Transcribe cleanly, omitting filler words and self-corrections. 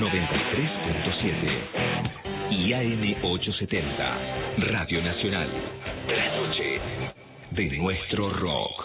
93.7 y AM 870, Radio Nacional. La noche de nuestro rock.